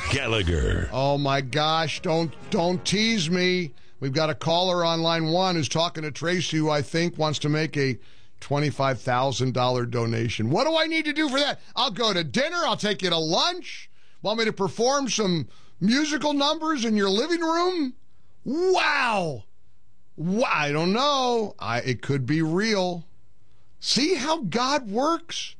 Gallagher. Oh, my gosh. Don't tease me. We've got a caller on line one who's talking to Tracy, who I think wants to make a $25,000 donation. What do I need to do for that? I'll go to dinner. I'll take you to lunch. Want me to perform some musical numbers in your living room? Wow. I don't know. It could be real. See how God works?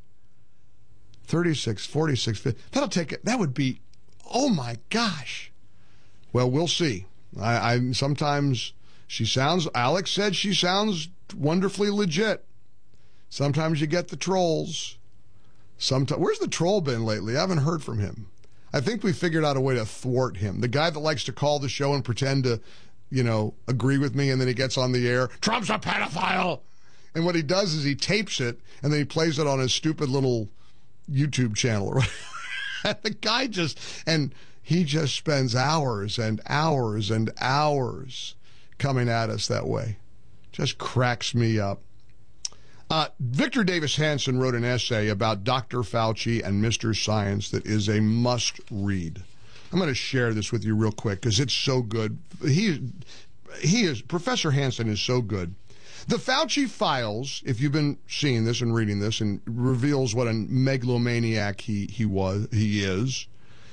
36, 46, 50. That'll take it. That would be, oh my gosh. Well, we'll see. I sometimes Alex said she sounds wonderfully legit. Sometimes you get the trolls. Where's the troll been lately? I haven't heard from him. I think we figured out a way to thwart him. The guy that likes to call the show and pretend to, agree with me, and then he gets on the air. Trump's a pedophile. And what he does is he tapes it, and then he plays it on his stupid little YouTube channel. The guy he just spends hours and hours and hours coming at us that way. Just cracks me up. Victor Davis Hanson wrote an essay about Dr. Fauci and Mr. Science that is a must-read. I'm going to share this with you real quick because it's so good. Professor Hanson is so good. The Fauci Files, if you've been seeing this and reading this, and reveals what a megalomaniac he is.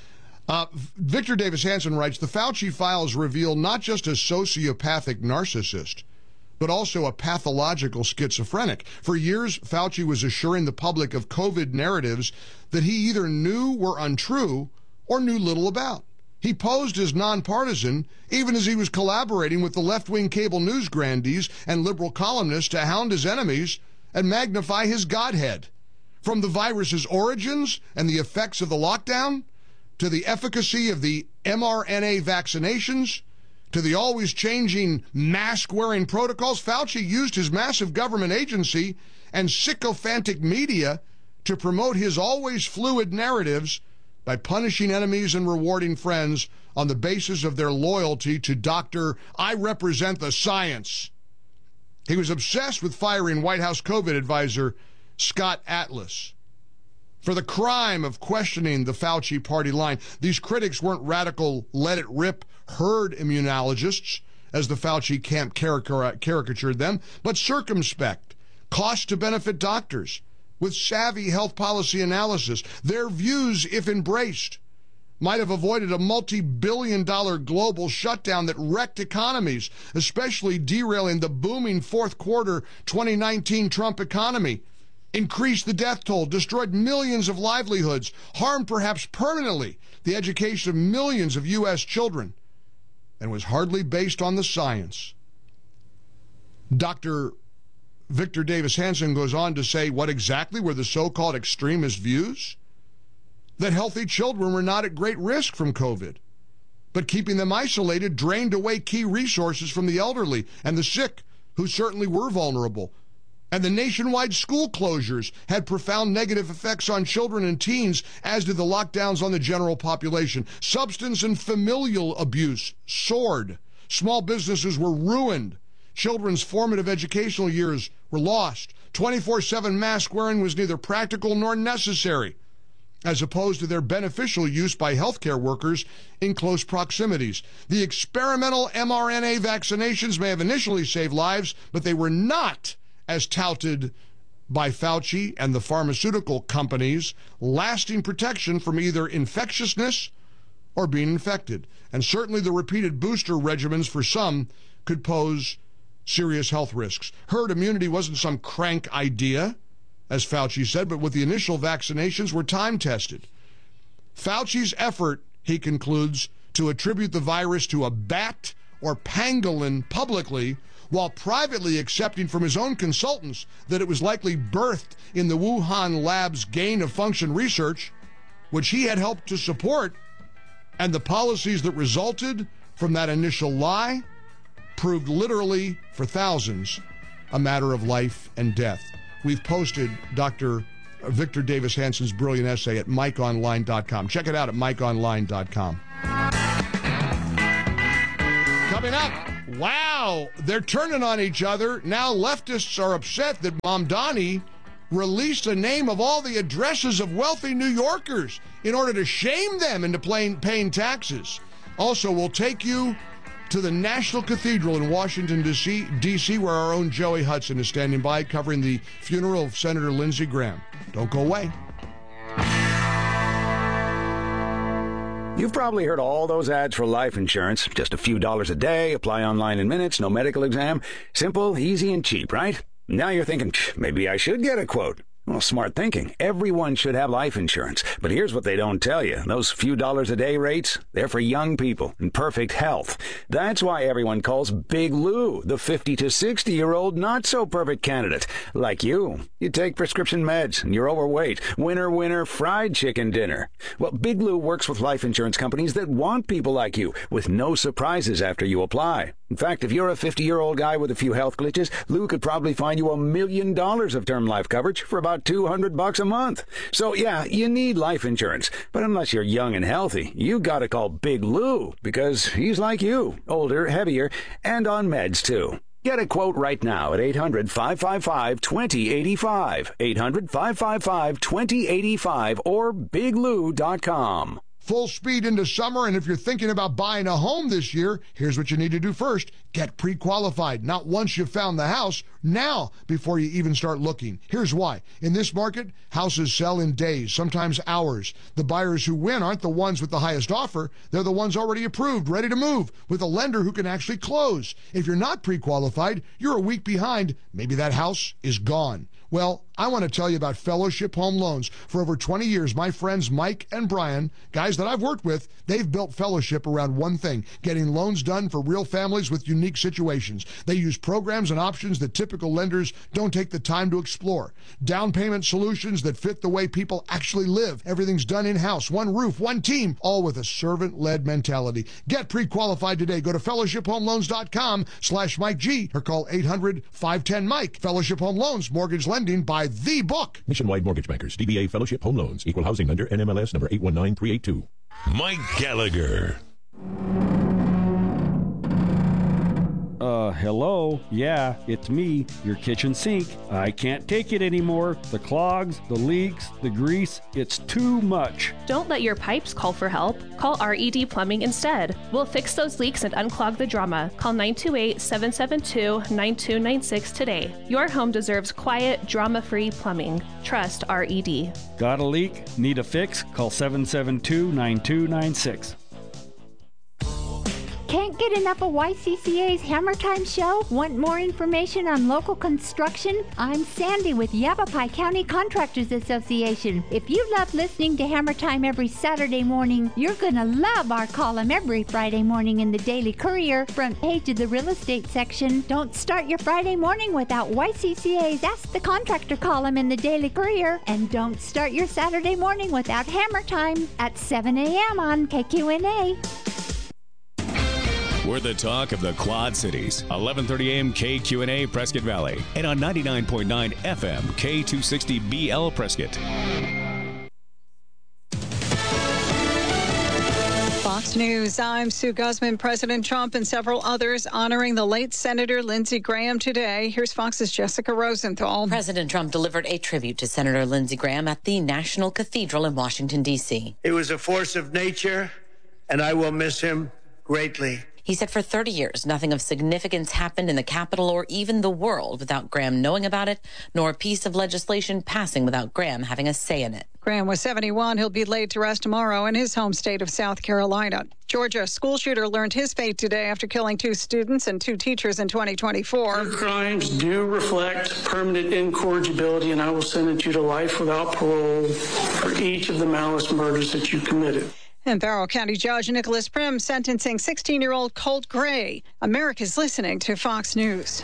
Victor Davis Hanson writes, the Fauci Files reveal not just a sociopathic narcissist, but also a pathological schizophrenic. For years, Fauci was assuring the public of COVID narratives that he either knew were untrue or knew little about. He posed as nonpartisan, even as he was collaborating with the left-wing cable news grandees and liberal columnists to hound his enemies and magnify his godhead. From the virus's origins and the effects of the lockdown, to the efficacy of the mRNA vaccinations, to the always changing mask-wearing protocols, Fauci used his massive government agency and sycophantic media to promote his always fluid narratives by punishing enemies and rewarding friends on the basis of their loyalty to Dr. I represent the science. He was obsessed with firing White House COVID advisor Scott Atlas for the crime of questioning the Fauci party line. These critics weren't radical, let-it-rip herd immunologists, as the Fauci camp caricatured them, but circumspect, cost-to-benefit doctors with savvy health policy analysis. Their views, if embraced, might have avoided a multi-billion-dollar global shutdown that wrecked economies, especially derailing the booming fourth quarter 2019 Trump economy, increased the death toll, destroyed millions of livelihoods, harmed perhaps permanently the education of millions of U.S. children, and was hardly based on the science. Dr. Victor Davis Hanson goes on to say what exactly were the so-called extremist views? That healthy children were not at great risk from COVID, but keeping them isolated drained away key resources from the elderly and the sick, who certainly were vulnerable. And the nationwide school closures had profound negative effects on children and teens, as did the lockdowns on the general population. Substance and familial abuse soared. Small businesses were ruined. Children's formative educational years were lost. 24/7 mask wearing was neither practical nor necessary, as opposed to their beneficial use by healthcare workers in close proximities. The experimental mRNA vaccinations may have initially saved lives, but they were not, as touted by Fauci and the pharmaceutical companies, lasting protection from either infectiousness or being infected. And certainly the repeated booster regimens for some could pose serious health risks. Herd immunity wasn't some crank idea, as Fauci said, but with the initial vaccinations were time-tested. Fauci's effort, he concludes, to attribute the virus to a bat or pangolin publicly, while privately accepting from his own consultants that it was likely birthed in the Wuhan lab's gain-of-function research, which he had helped to support, and the policies that resulted from that initial lie proved literally, for thousands, a matter of life and death. We've posted Dr. Victor Davis Hanson's brilliant essay at MikeOnline.com. Check it out at MikeOnline.com. Coming up, wow, they're turning on each other. Now leftists are upset that Mamdani released the name of all the addresses of wealthy New Yorkers in order to shame them into paying taxes. Also, we'll take you to the National Cathedral in Washington, D.C., where our own Joey Hudson is standing by covering the funeral of Senator Lindsey Graham. Don't go away. You've probably heard all those ads for life insurance. Just a few dollars a day, apply online in minutes, no medical exam. Simple, easy, and cheap, right? Now you're thinking, maybe I should get a quote. Well, smart thinking. Everyone should have life insurance. But here's what they don't tell you. Those few dollars a day rates, they're for young people in perfect health. That's why everyone calls Big Lou the 50 to 60-year-old not-so-perfect candidate. Like you. You take prescription meds and you're overweight. Winner, winner, fried chicken dinner. Well, Big Lou works with life insurance companies that want people like you, with no surprises after you apply. In fact, if you're a 50-year-old guy with a few health glitches, Lou could probably find you $1 million of term life coverage for about $200 a month. So yeah, you need life insurance. But unless you're young and healthy, you gotta call Big Lou, because he's like you, older, heavier, and on meds too. Get a quote right now at 800-555-2085, 800-555-2085, or biglou.com. Full speed into summer, and if you're thinking about buying a home this year, here's what you need to do first. Get pre-qualified. Not once you've found the house, now before you even start looking. Here's why. In this market, houses sell in days, sometimes hours. The buyers who win aren't the ones with the highest offer. They're the ones already approved, ready to move, with a lender who can actually close. If you're not pre-qualified, you're a week behind. Maybe that house is gone. Well, I want to tell you about Fellowship Home Loans. For over 20 years, my friends Mike and Brian, guys that I've worked with, they've built Fellowship around one thing, getting loans done for real families with unique situations. They use programs and options that typical lenders don't take the time to explore. Down payment solutions that fit the way people actually live. Everything's done in-house, one roof, one team, all with a servant-led mentality. Get pre-qualified today. Go to fellowshiphomeloans.com/Mike G or call 800-510-MIKE. Fellowship Home Loans, mortgage lending by the book. Nationwide Mortgage Bankers, DBA Fellowship Home Loans, Equal Housing Lender, NMLS number 819382. Mike Gallagher. Hello? Yeah, it's me, your kitchen sink. I can't take it anymore. The clogs, the leaks, the grease, it's too much. Don't let your pipes call for help. Call RED Plumbing instead. We'll fix those leaks and unclog the drama. Call 928-772-9296 today. Your home deserves quiet, drama-free plumbing. Trust RED. Got a leak? Need a fix? Call 772-9296. Can't get enough of YCCA's Hammer Time show? Want more information on local construction? I'm Sandy with Yavapai County Contractors Association. If you love listening to Hammer Time every Saturday morning, you're gonna love our column every Friday morning in the Daily Courier, front page of the real estate section. Don't start your Friday morning without YCCA's Ask the Contractor column in the Daily Courier, and don't start your Saturday morning without Hammer Time at 7 a.m. on KQNA. We're the talk of the Quad Cities. 11:30 a.m. KQNA Prescott Valley. And on 99.9 FM K260BL Prescott. Fox News, I'm Sue Guzman. President Trump and several others honoring the late Senator Lindsey Graham today. Here's Fox's Jessica Rosenthal. President Trump delivered a tribute to Senator Lindsey Graham at the National Cathedral in Washington, D.C. He was a force of nature, and I will miss him greatly. He said for 30 years, nothing of significance happened in the Capitol or even the world without Graham knowing about it, nor a piece of legislation passing without Graham having a say in it. Graham was 71. He'll be laid to rest tomorrow in his home state of South Carolina. Georgia school shooter learned his fate today after killing 2 students and 2 teachers in 2024. Your crimes do reflect permanent incorrigibility, and I will sentence you to life without parole for each of the malice murders that you committed. And Barrow County Judge Nicholas Prim sentencing 16-year-old Colt Gray. America's listening to Fox News.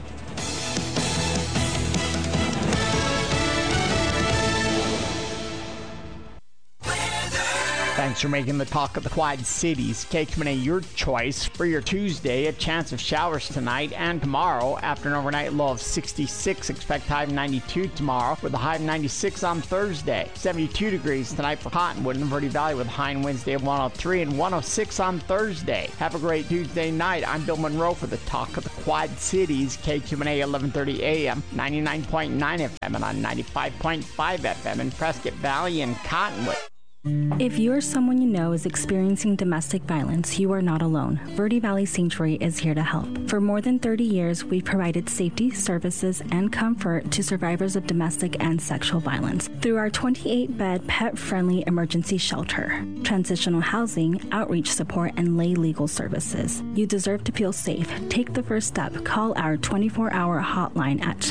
Thanks for making the talk of the Quad Cities. KQNA, your choice for your Tuesday. A chance of showers tonight and tomorrow. After an overnight low of 66, expect high of 92 tomorrow with a high of 96 on Thursday. 72 degrees tonight for Cottonwood and Verde Valley with a high and Wednesday of 103 and 106 on Thursday. Have a great Tuesday night. I'm Bill Monroe for the talk of the Quad Cities. KQNA 1130 AM, 99.9 FM and on 95.5 FM in Prescott Valley and Cottonwood. If you or someone you know is experiencing domestic violence, you are not alone. Verde Valley Sanctuary is here to help. For more than 30 years, we've provided safety, services, and comfort to survivors of domestic and sexual violence through our 28-bed pet-friendly emergency shelter, transitional housing, outreach support, and lay legal services. You deserve to feel safe. Take the first step. Call our 24-hour hotline at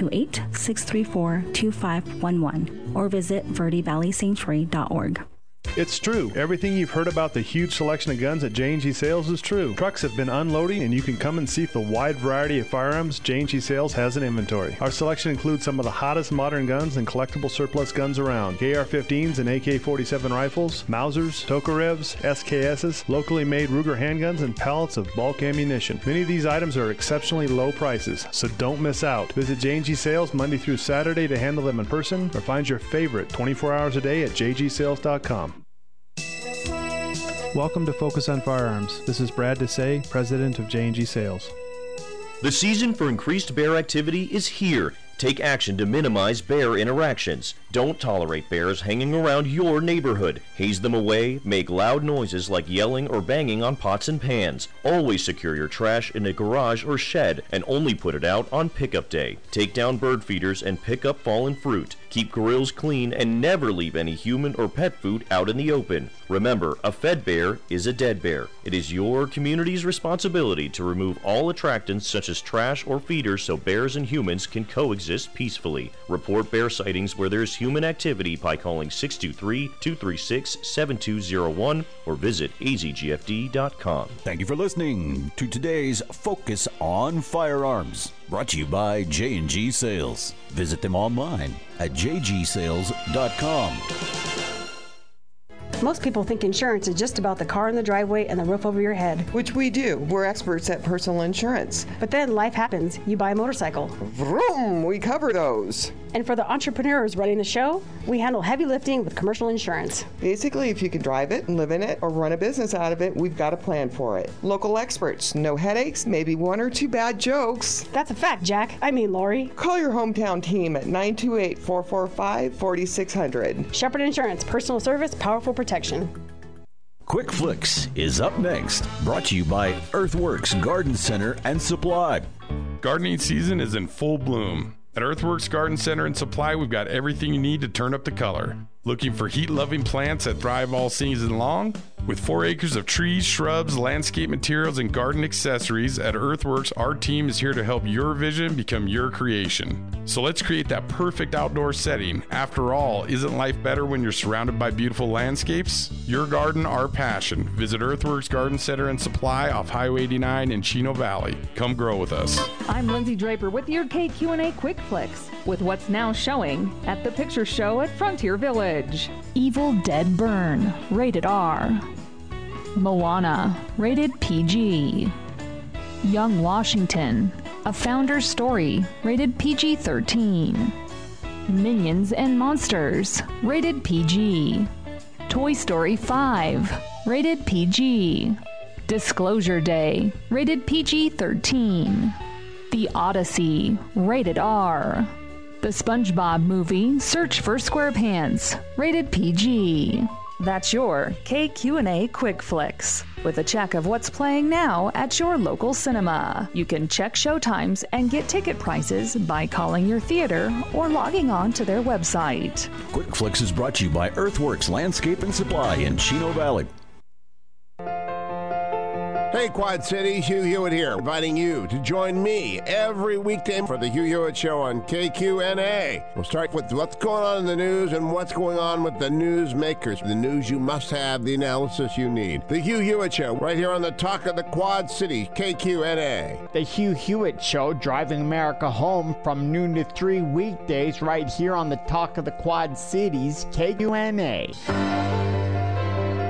928-634-2511 or visit verdevalleysanctuary.org. It's true. Everything you've heard about the huge selection of guns at J&G Sales is true. Trucks have been unloading, and you can come and see the wide variety of firearms J&G Sales has in inventory. Our selection includes some of the hottest modern guns and collectible surplus guns around. AR-15s and AK-47 rifles, Mausers, Tokarevs, SKSs, locally made Ruger handguns, and pallets of bulk ammunition. Many of these items are exceptionally low prices, so don't miss out. Visit J&G Sales Monday through Saturday to handle them in person, or find your favorite 24 hours a day at jgsales.com. Welcome to Focus on Firearms. This is Brad Desai, president of J&G Sales. The season for increased bear activity is here. Take action to minimize bear interactions. Don't tolerate bears hanging around your neighborhood. Haze them away, make loud noises like yelling or banging on pots and pans. Always secure your trash in a garage or shed and only put it out on pickup day. Take down bird feeders and pick up fallen fruit. Keep grills clean and never leave any human or pet food out in the open. Remember, a fed bear is a dead bear. It is your community's responsibility to remove all attractants such as trash or feeders so bears and humans can coexist peacefully. Report bear sightings where there is human activity by calling 623-236-7201 or visit azgfd.com. Thank you for listening to today's Focus on Firearms, brought to you by J&G Sales. Visit them online at jgsales.com. Most people think insurance is just about the car in the driveway and the roof over your head. Which we do. We're experts at personal insurance. But then life happens. You buy a motorcycle. Vroom! We cover those. And for the entrepreneurs running the show, we handle heavy lifting with commercial insurance. Basically, if you can drive it, live in it, or run a business out of it, we've got a plan for it. Local experts, no headaches, maybe one or two bad jokes. That's a fact, Jack. I mean, Lori. Call your hometown team at 928-445-4600. Shepherd Insurance, personal service, powerful protection. Quick Flicks is up next, brought to you by Earthworks Garden Center and Supply. Gardening season is in full bloom. At Earthworks Garden Center and Supply, we've got everything you need to turn up the color. Looking for heat-loving plants that thrive all season long? With 4 acres of trees, shrubs, landscape materials, and garden accessories, at Earthworks, our team is here to help your vision become your creation. So let's create that perfect outdoor setting. After all, isn't life better when you're surrounded by beautiful landscapes? Your garden, our passion. Visit Earthworks Garden Center and Supply off Highway 89 in Chino Valley. Come grow with us. I'm Lindsay Draper with your KQ&A Quick Flicks, with what's now showing at the Picture Show at Frontier Village. Evil Dead Burn, rated R. Moana, rated PG. Young Washington, A Founder's Story, rated PG-13. Minions and Monsters, rated PG. Toy Story 5, rated PG. Disclosure Day, rated PG-13. The Odyssey, rated R. The SpongeBob Movie, Search for SquarePants, rated PG. That's your KQ&A Quick Flicks, with a check of what's playing now at your local cinema. You can check showtimes and get ticket prices by calling your theater or logging on to their website. Quick Flicks is brought to you by Earthworks Landscape and Supply in Chino Valley. Hey, Quad Cities, Hugh Hewitt here, inviting you to join me every weekday for the Hugh Hewitt Show on KQNA. We'll start with what's going on in the news and what's going on with the news makers. The news you must have, the analysis you need. The Hugh Hewitt Show, right here on the Talk of the Quad Cities, KQNA. The Hugh Hewitt Show, driving America home from noon to 3 weekdays, right here on the Talk of the Quad Cities, KQNA.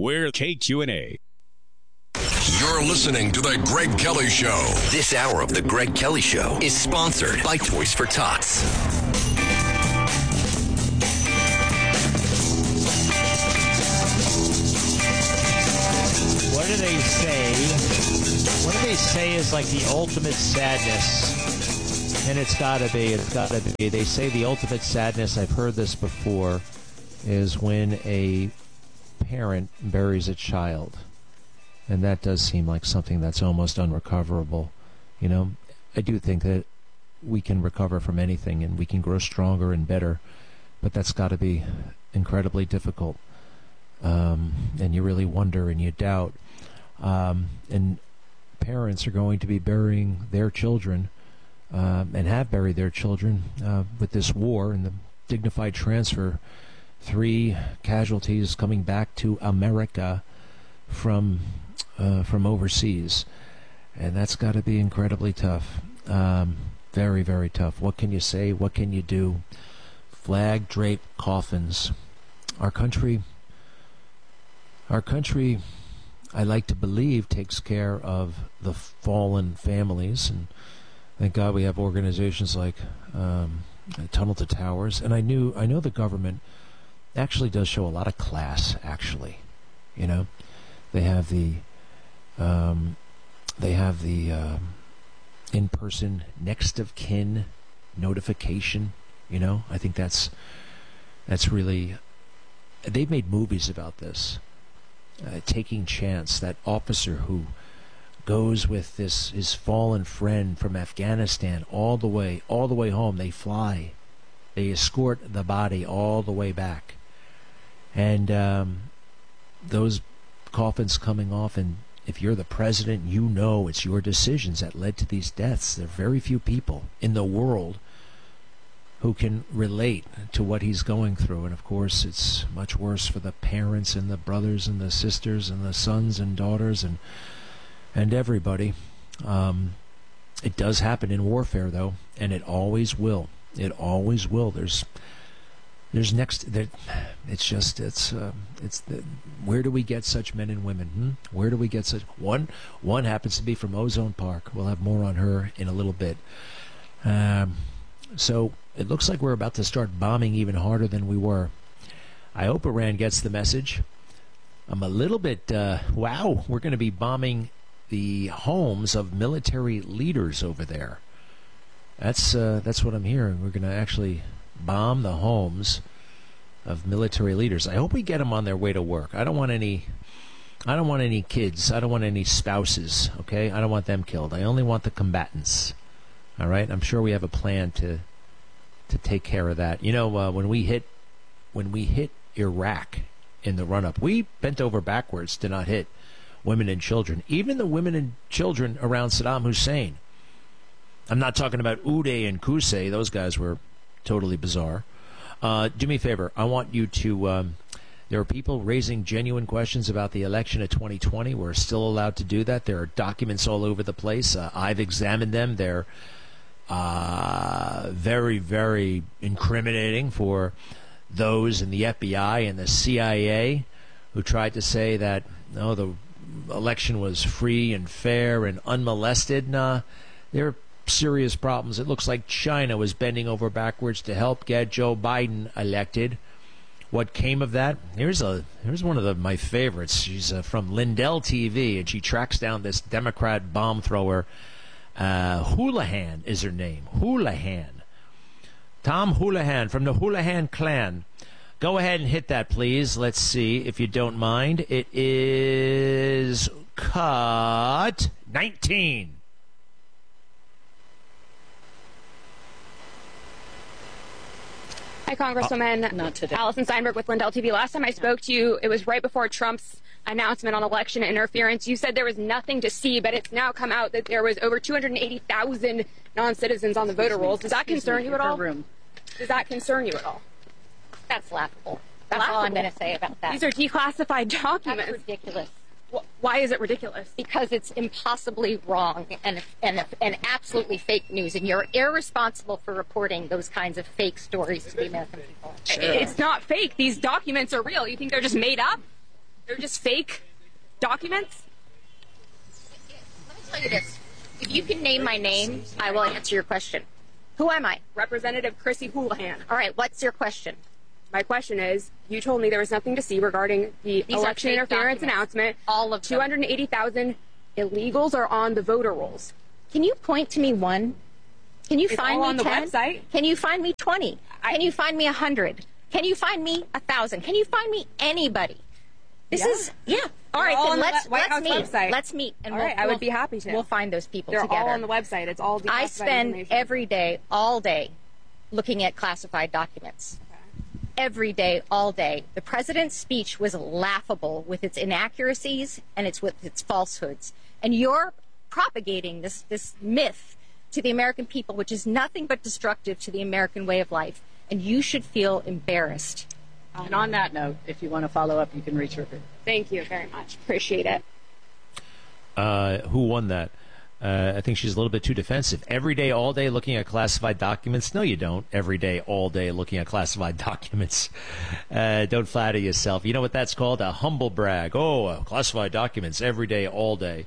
We're KQNA. You're listening to The Greg Kelly Show. This hour of The Greg Kelly Show is sponsored by Toys for Tots. What do they say? What do they say is like the ultimate sadness? And it's got to be. It's got to be. They say the ultimate sadness, I've heard this before, is when a parent buries a child. And that does seem like something that's almost unrecoverable. You know, I do think that we can recover from anything and we can grow stronger and better, but that's got to be incredibly difficult. And you really wonder and you doubt. And parents are going to be burying their children and have buried their children with this war and the dignified transfer. 3 casualties coming back to America from overseas, and that's got to be incredibly tough. Very, very tough. What can you say? What can you do? Flag draped coffins. Our country, I like to believe, takes care of the fallen families, and thank God we have organizations like Tunnel to Towers. And I know the government actually does show a lot of class. Actually, you know, they have the in-person next of kin notification. You know, I think that's really. They've made movies about this. Taking Chance, that officer who goes with his fallen friend from Afghanistan all the way home. They fly, they escort the body all the way back, and those coffins coming off. And if you're the president, you know it's your decisions that led to these deaths. There are very few people in the world who can relate to what he's going through. And of course, it's much worse for the parents and the brothers and the sisters and the sons and daughters and everybody. It does happen in warfare, though, and it always will. It always will. It's where do we get such men and women? Where do we get such one happens to be from Ozone Park. We'll have more on her in a little bit. So it looks like we're about to start bombing even harder than we were. I hope Iran gets the message. I'm a little bit, we're going to be bombing the homes of military leaders over there. That's what I'm hearing. We're going to actually bomb the homes of military leaders. I hope we get them on their way to work. I don't want any kids. I don't want any spouses, okay? I don't want them killed. I only want the combatants. All right, I'm sure we have a plan to take care of that. You know, when we hit Iraq in the run-up, we bent over backwards to not hit women and children, even the women and children around Saddam Hussein. I'm not talking about Uday and Qusay; those guys were totally bizarre. Do me a favor. I want you to. There are people raising genuine questions about the election of 2020. We're still allowed to do that. There are documents all over the place. I've examined them. They're very, very incriminating for those in the FBI and the CIA who tried to say that, no, the election was free and fair and unmolested. Nah, there are serious problems. It looks like China was bending over backwards to help get Joe Biden elected. What came of that? Here's one of my favorites. She's from Lindell TV, and she tracks down this Democrat bomb thrower. Houlihan is her name. Houlihan. Tom Houlihan from the Houlihan clan. Go ahead and hit that, please. Let's see, if you don't mind. It is cut 19. Hi, Congresswoman. Not today. Allison Steinberg with Lindell TV. Last time I spoke to you, it was right before Trump's announcement on election interference. You said there was nothing to see, but it's now come out that there was over 280,000 non-citizens on the voter rolls. Does that concern you at all? Does that concern you at all? That's laughable. That's all I'm going to say about that. These are declassified documents. That's ridiculous. Why is it ridiculous? Because it's impossibly wrong and absolutely fake news, and you're irresponsible for reporting those kinds of fake stories to the American people. It's not fake. These documents are real. You think they're just made up? They're just fake documents? Let me tell you this. If you can name my name, I will answer your question. Who am I? Representative Chrissy Houlihan. All right, what's your question? My question is, you told me there was nothing to see regarding the election interference announcement. All of them. 280,000 illegals are on the voter rolls. Can you point to me one? Can you find me on 10? the website. Can you find me 20? Can you find me 100? Can you find me 1,000? Can you find me anybody? This is All right, then let's meet. Website. Let's meet, and all right, I would be happy to. We'll find those people They're together. all on the website. It's all. I spend every day, all day, looking at classified documents. Okay. Every day, all day. The president's speech was laughable with its inaccuracies and with its falsehoods. And you're propagating this myth to the American people, which is nothing but destructive to the American way of life. And you should feel embarrassed. And on that note, if you want to follow up, you can reach her. Thank you very much. Appreciate it. Who won that? I think she's a little bit too defensive. Every day, all day, looking at classified documents. No, you don't. Every day, all day, looking at classified documents. Don't flatter yourself. You know what that's called? A humble brag. Oh, classified documents every day, all day.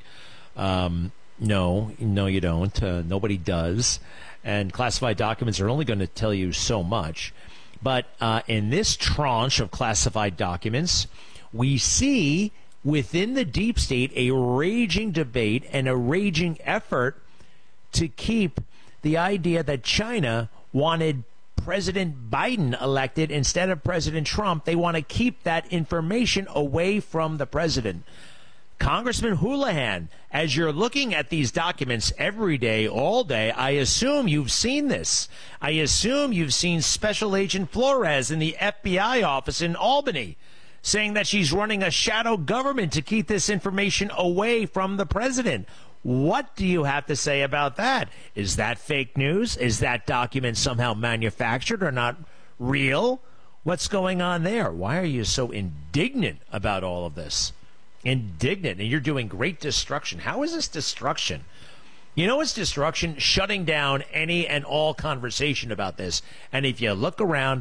No, you don't. Nobody does. And classified documents are only going to tell you so much. But in this tranche of classified documents, we see within the deep state a raging debate and a raging effort to keep the idea that China wanted President Biden elected instead of President Trump. They want to keep that information away from the president. Congressman Houlihan, as you're looking at these documents every day, all day, I assume you've seen this. I assume you've seen Special Agent Flores in the FBI office in Albany saying that she's running a shadow government to keep this information away from the president. What do you have to say about that? Is that fake news? Is that document somehow manufactured or not real? What's going on there? Why are you so indignant about all of this? Indignant, and you're doing great destruction. How is this destruction? You know it's destruction? Shutting down any and all conversation about this. And if you look around,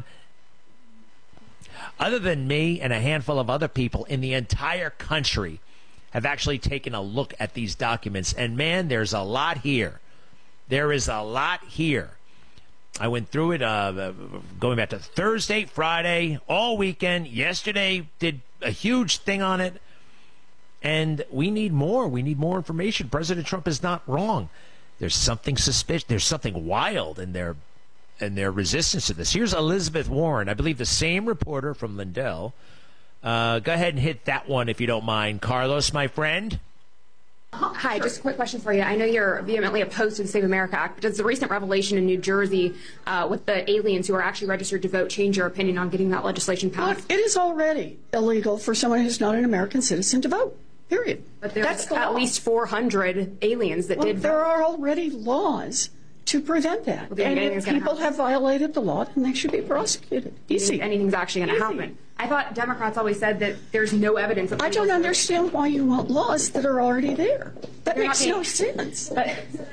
other than me and a handful of other people in the entire country have actually taken a look at these documents, and man, there's a lot here. There is a lot here. I went through it going back to Thursday, Friday, all weekend. Yesterday, did a huge thing on it. And we need more. We need more information. President Trump is not wrong. There's something suspicious. There's something wild in their resistance to this. Here's Elizabeth Warren, I believe the same reporter from Lindell. Go ahead and hit that one if you don't mind. Carlos, my friend. Hi, just a quick question for you. I know you're vehemently opposed to the Save America Act, but does the recent revelation in New Jersey with the aliens who are actually registered to vote change your opinion on getting that legislation passed? Look, it is already illegal for someone who's not an American citizen to vote. Period. But there's at least 400 aliens that did vote. There are already laws to prevent that. Well, and people have violated the law, and they should be prosecuted. Easy. Anything's actually going to happen. I thought Democrats always said that there's no evidence of. I don't understand why you want laws that are already there. That makes no sense. But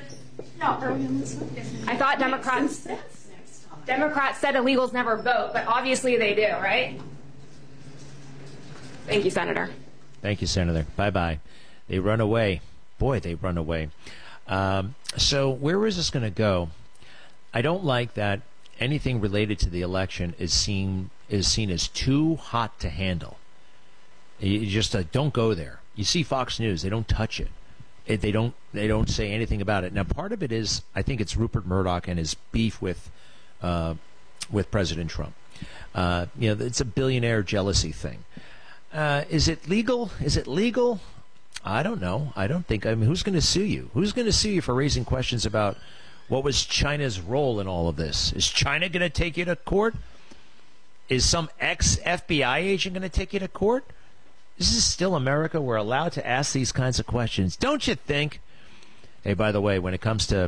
I thought Democrats said illegals never vote, but obviously they do, right? Thank you, Senator. Thank you, Senator. Bye-bye. They run away. Boy, they run away. So where is this going to go? I don't like that anything related to the election is seen as too hot to handle. You just don't go there. You see Fox News, they don't touch it. They don't say anything about it. Now, part of it is, I think it's Rupert Murdoch and his beef with President Trump. It's a billionaire jealousy thing. Is it legal? Is it legal? I don't know. I don't think. I mean, who's going to sue you? Who's going to sue you for raising questions about what was China's role in all of this? Is China going to take you to court? Is some ex-FBI agent going to take you to court? This is still America. We're allowed to ask these kinds of questions. Don't you think? Hey, by the way, when it comes to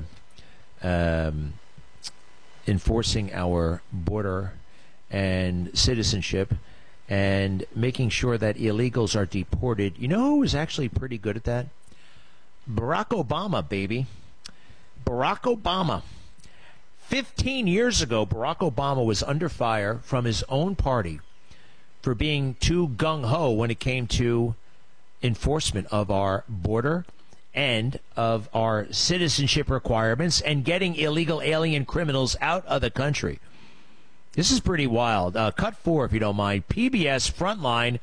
enforcing our border and citizenship and making sure that illegals are deported, you know who was actually pretty good at that? Barack Obama, baby. Barack Obama. 15 years ago, Barack Obama was under fire from his own party for being too gung-ho when it came to enforcement of our border and of our citizenship requirements and getting illegal alien criminals out of the country. This is pretty wild. Cut 4, if you don't mind. PBS Frontline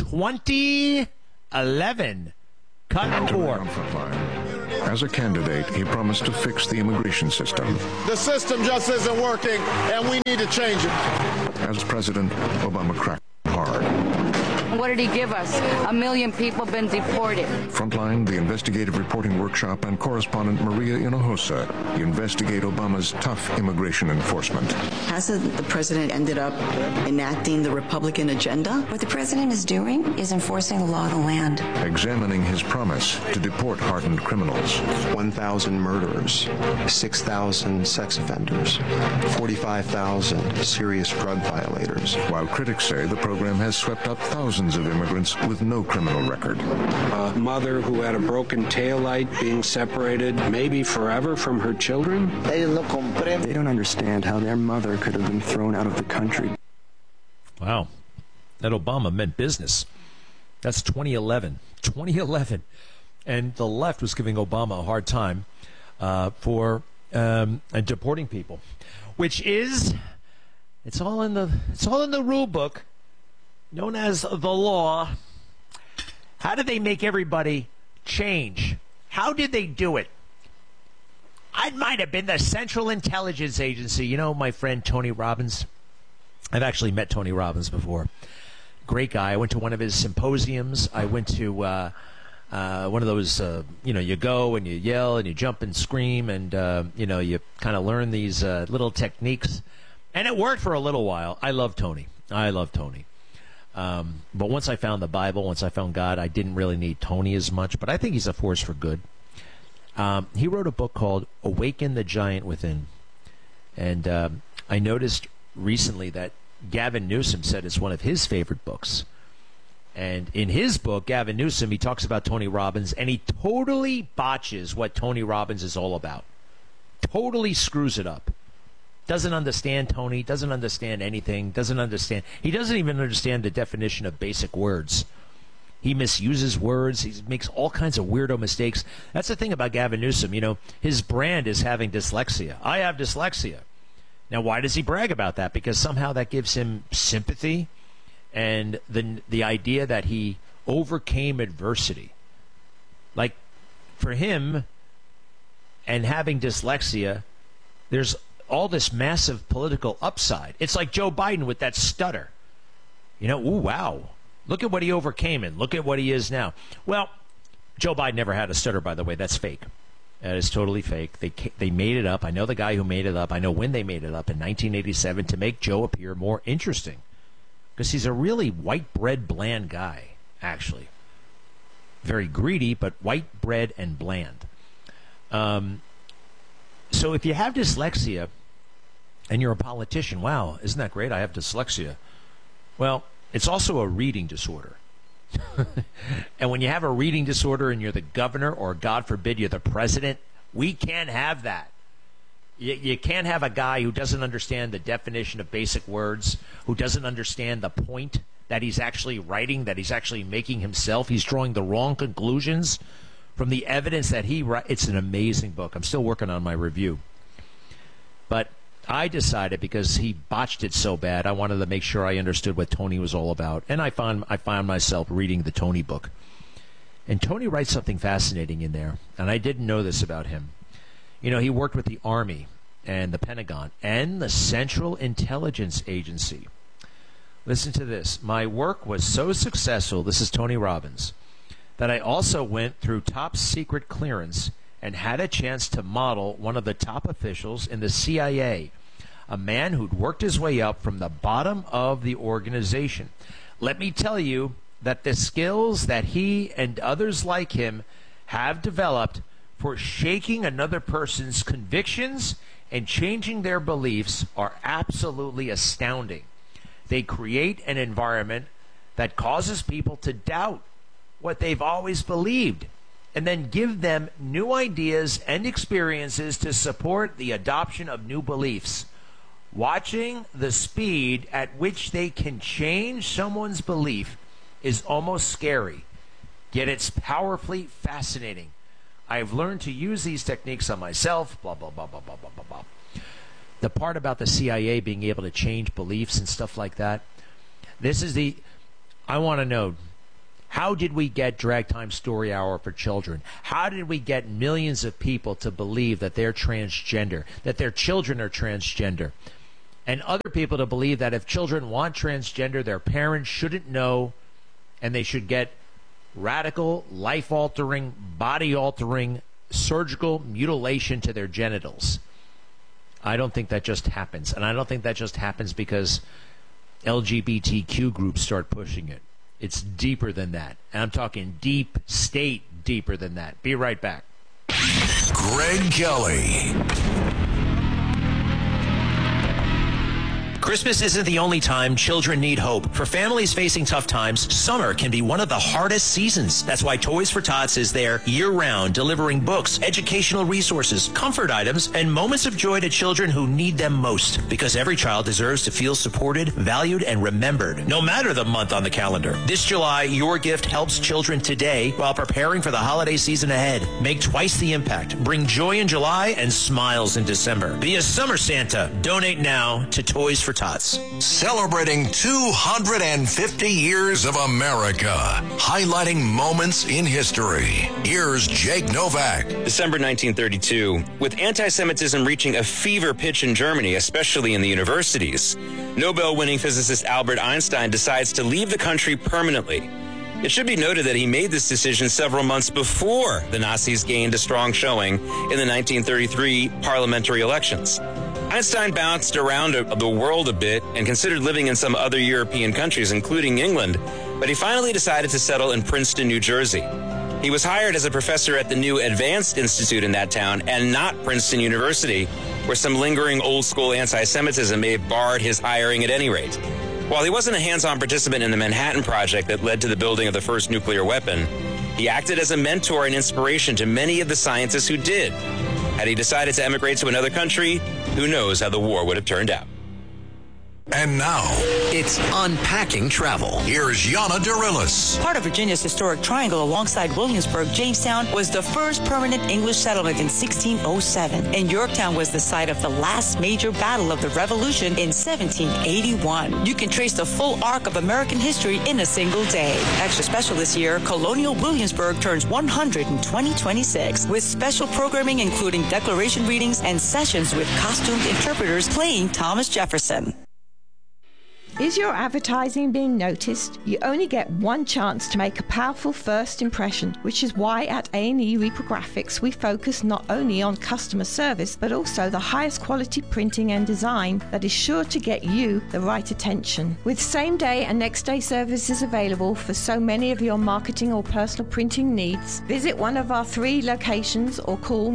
2011. Cut 4. As a candidate, he promised to fix the immigration system. The system just isn't working, and we need to change it. As president, Obama cracked hard. What did he give us? 1 million people been deported. Frontline, the investigative reporting workshop, and correspondent Maria Hinojosa investigate Obama's tough immigration enforcement. Hasn't the president ended up enacting the Republican agenda? What the president is doing is enforcing the law of the land. Examining his promise to deport hardened criminals. 1,000 murderers, 6,000 sex offenders, 45,000 serious drug violators. While critics say the program has swept up thousands of immigrants with no criminal record. A mother who had a broken taillight being separated, maybe forever, from her children. They don't understand how their mother could have been thrown out of the country. Wow. That Obama meant business. That's 2011. 2011. And the left was giving Obama a hard time for deporting people, which is, it's all in the rule book, known as the law. How did they make everybody change? How did they do it? It might have been the Central Intelligence Agency. You know my friend Tony Robbins? I've actually met Tony Robbins before. Great guy. I went to one of his symposiums. I went to one of those, you go and you yell and you jump and scream and, you kind of learn these little techniques. And it worked for a little while. I love Tony. But once I found the Bible, once I found God, I didn't really need Tony as much. But I think he's a force for good. He wrote a book called Awaken the Giant Within. And I noticed recently that Gavin Newsom said it's one of his favorite books. And in his book, Gavin Newsom, he talks about Tony Robbins, and he totally botches what Tony Robbins is all about. Totally screws it up. Doesn't understand Tony, doesn't understand anything, he doesn't even understand the definition of basic words. He misuses words, he makes all kinds of weirdo mistakes. That's the thing about Gavin Newsom, his brand is having dyslexia. I have dyslexia. Now, why does he brag about that? Because somehow that gives him sympathy and the idea that he overcame adversity. Like, for him and having dyslexia, there's all this massive political upside. It's like Joe Biden with that stutter. Ooh, wow. Look at what he overcame and look at what he is now. Well, Joe Biden never had a stutter, by the way. That's fake. That is totally fake. They made it up. I know the guy who made it up. I know when they made it up, in 1987, to make Joe appear more interesting. Because he's a really white bread, bland guy, actually. Very greedy, but white bread and bland. So if you have dyslexia and you're a politician, wow, isn't that great? I have dyslexia. Well, it's also a reading disorder. And when you have a reading disorder and you're the governor, or God forbid you're the president, we can't have that. You can't have a guy who doesn't understand the definition of basic words, who doesn't understand the point that he's actually writing, that he's actually making himself. He's drawing the wrong conclusions from the evidence that he writes. It's an amazing book. I'm still working on my review. But I decided, because he botched it so bad, I wanted to make sure I understood what Tony was all about. And I found myself reading the Tony book. And Tony writes something fascinating in there. And I didn't know this about him. He worked with the Army and the Pentagon and the Central Intelligence Agency. Listen to this. My work was so successful, this is Tony Robbins, that I also went through top secret clearance and had a chance to model one of the top officials in the CIA, a man who'd worked his way up from the bottom of the organization. Let me tell you that the skills that he and others like him have developed for shaking another person's convictions and changing their beliefs are absolutely astounding. They create an environment that causes people to doubt what they've always believed, and then give them new ideas and experiences to support the adoption of new beliefs. Watching the speed at which they can change someone's belief is almost scary, yet it's powerfully fascinating. I have learned to use these techniques on myself, blah, blah, blah, blah, blah, blah, blah, blah. The part about the CIA being able to change beliefs and stuff like that, I want to know, how did we get Drag Time Story Hour for children? How did we get millions of people to believe that they're transgender, that their children are transgender? And other people to believe that if children want transgender, their parents shouldn't know, and they should get radical, life-altering, body-altering, surgical mutilation to their genitals. I don't think that just happens. And I don't think that just happens because LGBTQ groups start pushing it. It's deeper than that. And I'm talking deep state, deeper than that. Be right back. Greg Kelly. Christmas isn't the only time children need hope. For families facing tough times, summer can be one of the hardest seasons. That's why Toys for Tots is there year-round, delivering books, educational resources, comfort items, and moments of joy to children who need them most. Because every child deserves to feel supported, valued, and remembered, no matter the month on the calendar. This July, your gift helps children today while preparing for the holiday season ahead. Make twice the impact. Bring joy in July and smiles in December. Be a summer Santa. Donate now to Toys for Tots. Celebrating 250 years of America, highlighting moments in history. Here's Jake Novak. December 1932. With anti-Semitism reaching a fever pitch in Germany, especially in the universities, Nobel-winning physicist Albert Einstein decides to leave the country permanently. It should be noted that he made this decision several months before the Nazis gained a strong showing in the 1933 parliamentary elections. Einstein bounced around the world a bit and considered living in some other European countries, including England, but he finally decided to settle in Princeton, New Jersey. He was hired as a professor at the new Advanced Institute in that town and not Princeton University, where some lingering old-school anti-Semitism may have barred his hiring at any rate. While he wasn't a hands-on participant in the Manhattan Project that led to the building of the first nuclear weapon, he acted as a mentor and inspiration to many of the scientists who did. Had he decided to emigrate to another country, who knows how the war would have turned out. And now, it's Unpacking Travel. Here's Yana Dorillis. Part of Virginia's historic triangle alongside Williamsburg, Jamestown was the first permanent English settlement in 1607, and Yorktown was the site of the last major battle of the Revolution in 1781. You can trace the full arc of American history in a single day. Extra special this year, Colonial Williamsburg turns 100 in 2026, with special programming including declaration readings and sessions with costumed interpreters playing Thomas Jefferson. Is your advertising being noticed? You only get one chance to make a powerful first impression, which is why at A&E Reprographics we focus not only on customer service, but also the highest quality printing and design that is sure to get you the right attention. With same-day and next-day services available for so many of your marketing or personal printing needs, visit one of our 3 locations or call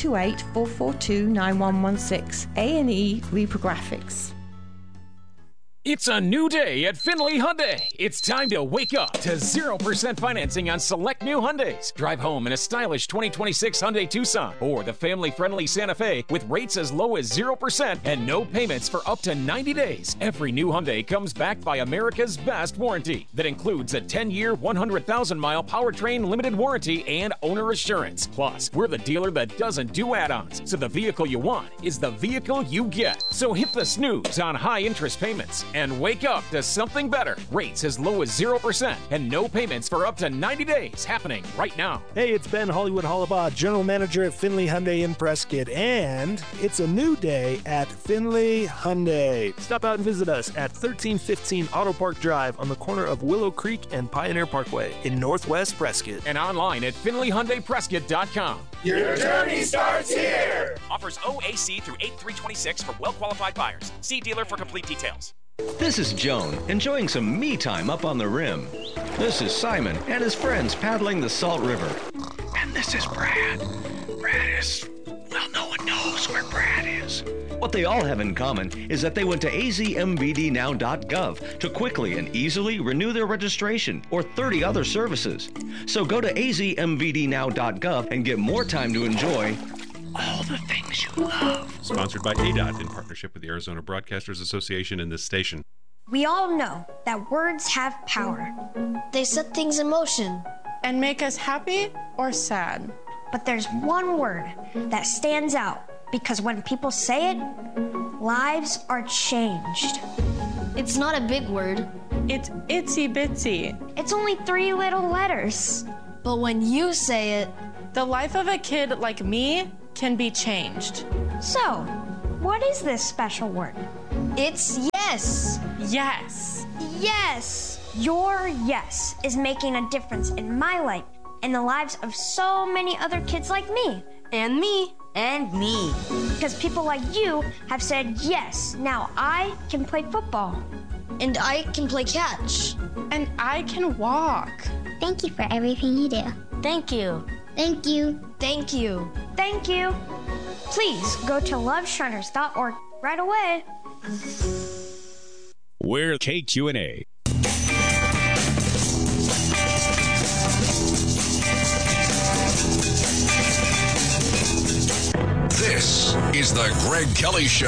928-442-9116. A&E Reprographics. It's a new day at Findlay Hyundai. It's time to wake up to 0% financing on select new Hyundais. Drive home in a stylish 2026 Hyundai Tucson or the family-friendly Santa Fe with rates as low as 0% and no payments for up to 90 days. Every new Hyundai comes backed by America's best warranty that includes a 10-year, 100,000-mile powertrain limited warranty and owner assurance. Plus, we're the dealer that doesn't do add-ons, so the vehicle you want is the vehicle you get. So hit the snooze on high interest payments and wake up to something better. Rates as low as 0% and no payments for up to 90 days happening right now. Hey, it's Ben Hollywood Hollabaugh, General Manager at Findlay Hyundai in Prescott, and it's a new day at Findlay Hyundai. Stop out and visit us at 1315 Auto Park Drive on the corner of Willow Creek and Pioneer Parkway in Northwest Prescott. And online at FindlayHyundaiPrescott.com. Your journey starts here! Offers OAC through 8/3/26 for well-qualified buyers. See dealer for complete details. This is Joan, enjoying some me time up on the rim. This is Simon and his friends paddling the Salt River. And this is Brad. Brad is... well, no one knows where Brad is. What they all have in common is that they went to azmvdnow.gov to quickly and easily renew their registration or 30 other services. So go to azmvdnow.gov and get more time to enjoy all the things you love. Sponsored by ADOT in partnership with the Arizona Broadcasters Association and this station. We all know that words have power. They set things in motion and make us happy or sad. But there's one word that stands out because when people say it, lives are changed. It's not a big word. It's itsy bitsy. It's only 3 little letters. But when you say it, the life of a kid like me can be changed. So, what is this special word? It's yes. Yes. Yes. Your yes is making a difference in my life and the lives of so many other kids like me. And me. And me. Because people like you have said yes. Now I can play football. And I can play catch. And I can walk. Thank you for everything you do. Thank you. Thank you. Thank you. Thank you. Please go to loveshriners.org right away. We're KQNA. This is the Greg Kelly Show.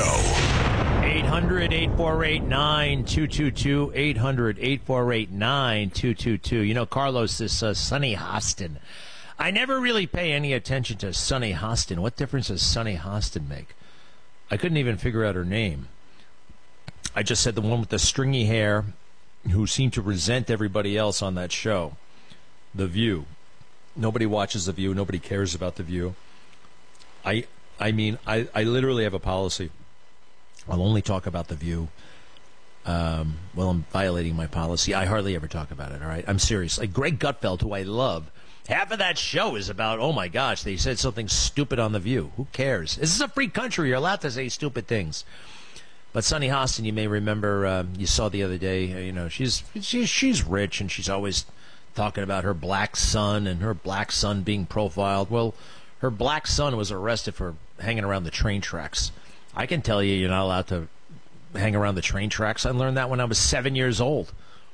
800-848-9222. 800-848-9222. You know, Carlos, this Sunny Hostin. I never really pay any attention to Sunny Hostin. What difference does Sunny Hostin make? I couldn't even figure out her name. I just said the one with the stringy hair who seemed to resent everybody else on that show. The View. Nobody watches The View. Nobody cares about The View. I mean, I literally have a policy. I'll only talk about The View. Well, I'm violating my policy. I hardly ever talk about it, all right? I'm serious. Like Greg Gutfeld, who I love, half of that show is about, oh, my gosh, they said something stupid on The View. Who cares? This is a free country. You're allowed to say stupid things. But Sunny Hostin, you may remember, you saw the other day, you know, she's rich, and she's always talking about her black son and her black son being profiled. Well, her black son was arrested for hanging around the train tracks. I can tell you you're not allowed to hang around the train tracks. I learned that when I was 7 years old.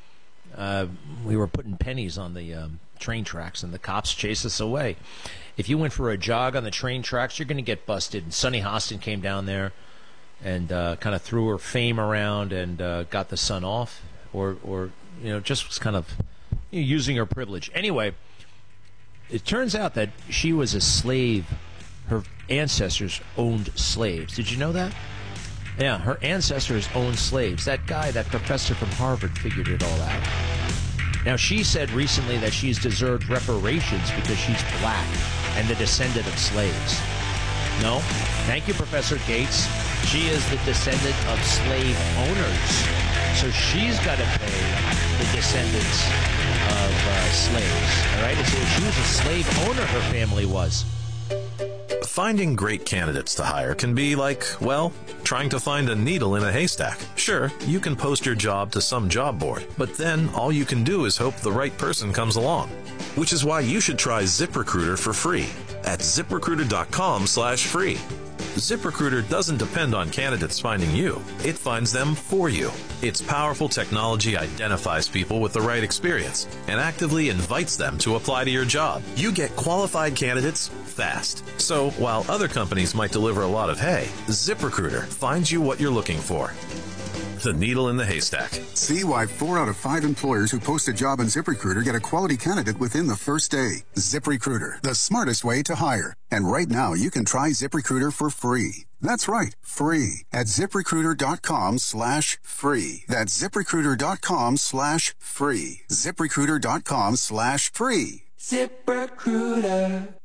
We were putting pennies on the train tracks, and the cops chased us away. If you went for a jog on the train tracks, you're going to get busted. And Sunny Hostin came down there and kind of threw her fame around and got the son off, or you know, just was kind of using her privilege. Anyway, it turns out that she was a slave. Her ancestors owned slaves. Did you know that? Yeah, her ancestors owned slaves. That guy, that professor from Harvard, figured it all out. Now, she said recently that she's deserved reparations because she's black and the descendant of slaves. No? Thank you, Professor Gates. She is the descendant of slave owners. So she's got to pay the descendants of slaves. All right? So she was a slave owner, her family was. Finding great candidates to hire can be like, well, trying to find a needle in a haystack. Sure, you can post your job to some job board, but then all you can do is hope the right person comes along. Which is why you should try ZipRecruiter for free at ZipRecruiter.com/free. ZipRecruiter doesn't depend on candidates finding you. It finds them for you. Its powerful technology identifies people with the right experience and actively invites them to apply to your job. You get qualified candidates fast. So while other companies might deliver a lot of hay, ZipRecruiter finds you what you're looking for. The needle in the haystack. See why 4 out of 5 employers who post a job on ZipRecruiter get a quality candidate within the first day. ZipRecruiter, the smartest way to hire. And right now, you can try ZipRecruiter for free. That's right, free at ZipRecruiter.com/free. That's ZipRecruiter.com/free. ZipRecruiter.com/free. ZipRecruiter.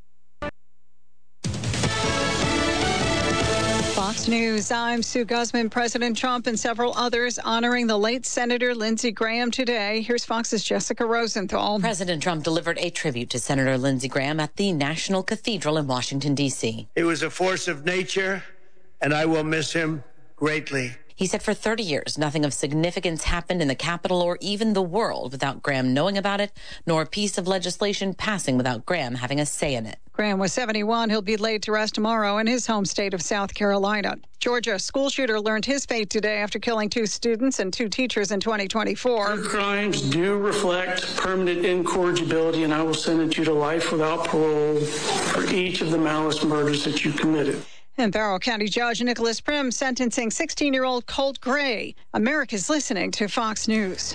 Fox News, I'm Sue Guzman. President Trump and several others honoring the late Senator Lindsey Graham today. Here's Fox's Jessica Rosenthal. President Trump delivered a tribute to Senator Lindsey Graham at the National Cathedral in Washington, D.C. He was a force of nature, and I will miss him greatly. He said for 30 years, nothing of significance happened in the Capitol or even the world without Graham knowing about it, nor a piece of legislation passing without Graham having a say in it. Graham was 71. He'll be laid to rest tomorrow in his home state of South Carolina. Georgia school shooter learned his fate today after killing 2 students and 2 teachers in 2024. Your crimes do reflect permanent incorrigibility, and I will sentence you to life without parole for each of the malice murders that you committed. And Barrow County Judge Nicholas Prim sentencing 16-year-old Colt Gray. America's listening to Fox News.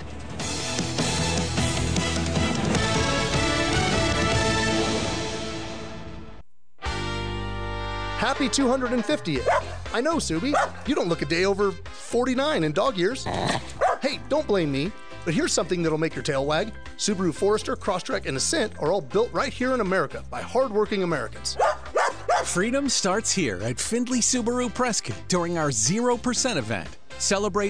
Happy 250th. I know, Subi. You don't look a day over 49 in dog years. Hey, don't blame me. But here's something that'll make your tail wag. Subaru Forester, Crosstrek, and Ascent are all built right here in America by hardworking Americans. Freedom starts here at Findlay Subaru Prescott during our 0% event. Celebrate